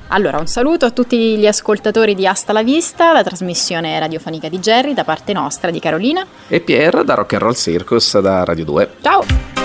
Allora, un saluto a tutti gli ascoltatori di Hasta la Vista, la trasmissione radiofonica di Jerry, da parte nostra, di Carolina e Pier da Rock and Roll Circus da Radio 2. Ciao!